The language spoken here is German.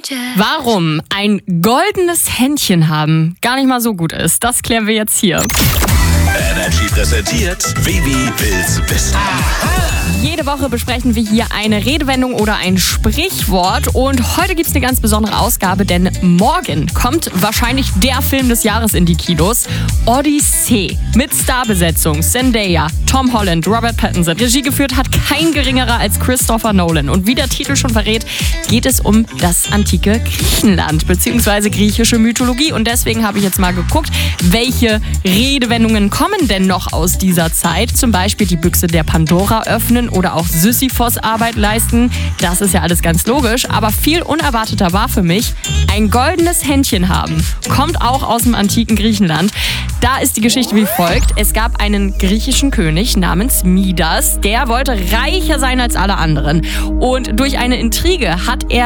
Warum ein goldenes Händchen haben gar nicht mal so gut ist, das klären wir jetzt hier. Energy präsentiert Bibi will's wissen. Jede Woche besprechen wir hier eine Redewendung oder ein Sprichwort und heute gibt es eine ganz besondere Ausgabe, denn morgen kommt wahrscheinlich der Film des Jahres in die Kinos, Odyssee, mit Starbesetzung, Zendaya, Tom Holland, Robert Pattinson. Regie geführt hat kein geringerer als Christopher Nolan und wie der Titel schon verrät, geht es um das antike Griechenland bzw. griechische Mythologie und deswegen habe ich jetzt mal geguckt, welche Redewendungen kommen denn noch aus dieser Zeit, zum Beispiel die Büchse der Pandora öffnen oder auch Sisyphos Arbeit leisten. Das ist ja alles ganz logisch, aber viel unerwarteter war für mich, ein goldenes Händchen haben. Kommt auch aus dem antiken Griechenland. Da ist die Geschichte wie folgt. Es gab einen griechischen König namens Midas, der wollte reicher sein als alle anderen. Und durch eine Intrige hat er